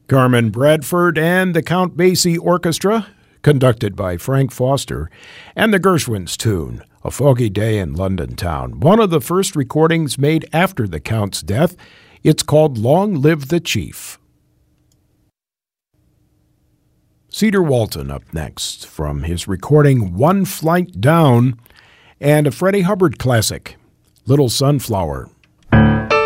Carmen Bradford and the Count Basie Orchestra, conducted by Frank Foster, and the Gershwins tune, A Foggy Day in London Town, one of the first recordings made after the Count's death. It's called Long Live the Chief. Cedar Walton up next from his recording One Flight Down, and a Freddie Hubbard classic, Little Sunflower.